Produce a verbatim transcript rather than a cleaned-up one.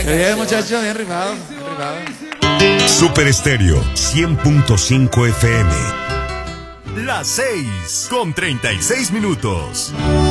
Bien, muchachos, bien rifado, bien rifado. Super Estéreo cien punto cinco F M. Las seis con treinta y seis minutos.